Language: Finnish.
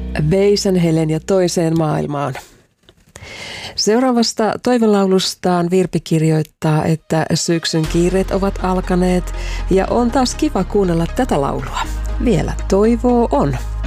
Veisän Helen ja toiseen maailmaan. Seuraavasta toivelaulustaan Virpi kirjoittaa, että syksyn kiireet ovat alkaneet ja on taas kiva kuunnella tätä laulua. Vielä toivoa on.